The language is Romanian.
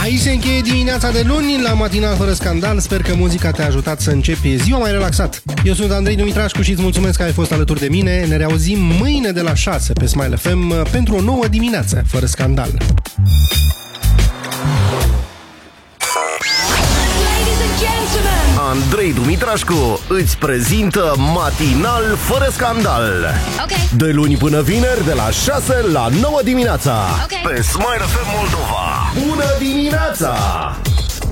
Aici se încheie dimineața de luni la Matinal fără scandal. Sper că muzica te-a ajutat să începi ziua mai relaxat. Eu sunt Andrei Dumitrașcu și îți mulțumesc că ai fost alături de mine. Ne reauzim mâine de la 6 pe Smile FM pentru o nouă dimineață fără scandal. Andrei Dumitrașcu îți prezintă Matinal fără scandal. De luni până vineri de la 6 la 9 dimineața. Pe Smile FM Moldova. Bună dimineața!